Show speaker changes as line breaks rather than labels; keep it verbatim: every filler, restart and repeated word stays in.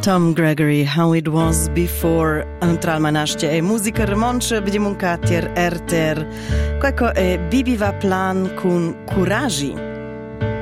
Tom Gregory, How It Was Before, entral manastia e musica romancia, vediamo un catier erter, quaco e Bibi va plan con curagi.